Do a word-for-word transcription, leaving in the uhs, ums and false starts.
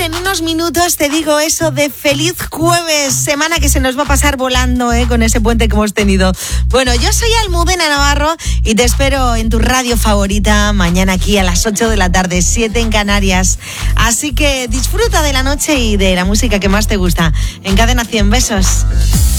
en unos minutos te digo eso de feliz jueves, semana que se nos va a pasar volando, ¿eh? Con ese puente que hemos tenido. Bueno, yo soy Almudena Navarro y te espero en tu radio favorita mañana aquí a las ocho de la tarde, siete en Canarias. Así que disfruta de la noche y de la música que más te gusta. En Cadena cien, besos.